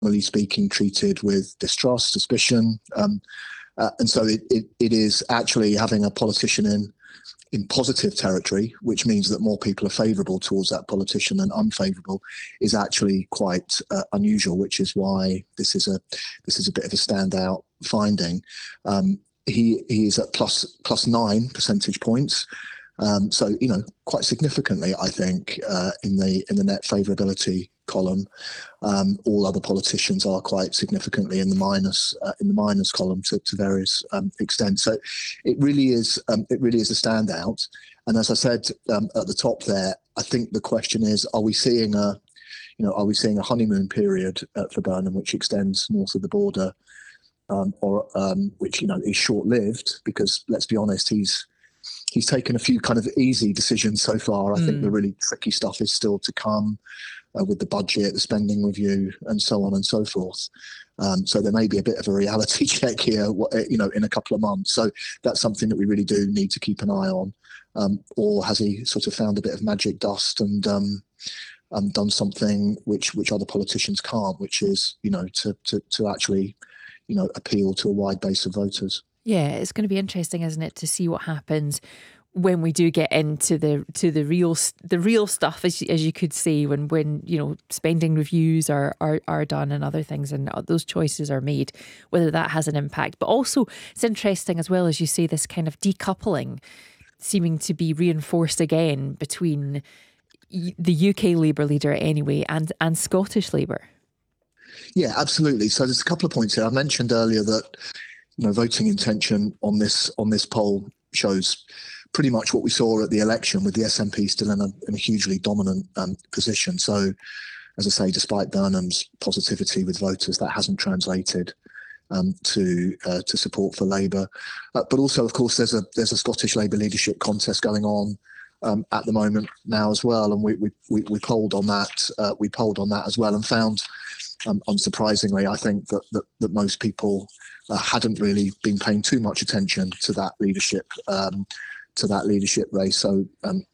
generally speaking, treated with distrust, suspicion. And so it is actually having a politician in positive territory, which means that more people are favourable towards that politician than unfavourable, is actually quite unusual. Which is why this is a bit of a standout finding. He is at plus 9 percentage points. So quite significantly, I think, in the net favourability column. All other politicians are quite significantly in the minus column to various extents. So it really is a standout. And as I said at the top there, I think the question is: are we seeing a honeymoon period for Burnham, which extends north of the border, or which is short-lived? Because let's be honest, he's taken a few kind of easy decisions so far. I think the really tricky stuff is still to come. With the budget, the spending review, and so on and so forth. So there may be a bit of a reality check here, in a couple of months. So that's something that we really do need to keep an eye on. Or has he sort of found a bit of magic dust and done something which other politicians can't, which is, to actually, appeal to a wide base of voters. Yeah, it's going to be interesting, isn't it, to see what happens when we do get into the real stuff, as you could say, when spending reviews are done and other things, and those choices are made, whether that has an impact. But also, it's interesting as well, as you say, this kind of decoupling seeming to be reinforced again between the UK Labour leader anyway and Scottish Labour. Yeah, absolutely. So there's a couple of points here. I mentioned earlier that voting intention on this poll shows pretty much what we saw at the election, with the SNP still in a hugely dominant position. So, as I say, despite Burnham's positivity with voters, that hasn't translated to support for Labour. But also, of course, there's a Scottish Labour leadership contest going on at the moment now as well, and we polled on that. We polled on that as well, and found, unsurprisingly, I think that most people hadn't really been paying too much attention to that leadership race. So